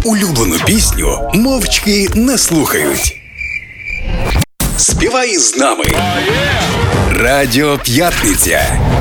улюблену пісню мовчки не слухають. Співай з нами. Радіо П'ятниця.